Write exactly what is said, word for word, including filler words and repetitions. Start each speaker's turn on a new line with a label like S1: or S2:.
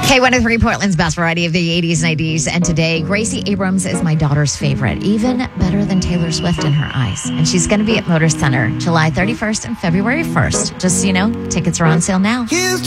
S1: K one oh three, Portland's best variety of the eighties, nineties, and today, Gracie Abrams is my daughter's favorite, even better than Taylor Swift in her eyes. And she's going to be at Motor Center July thirty-first and February first. Just so you know, tickets are on sale now.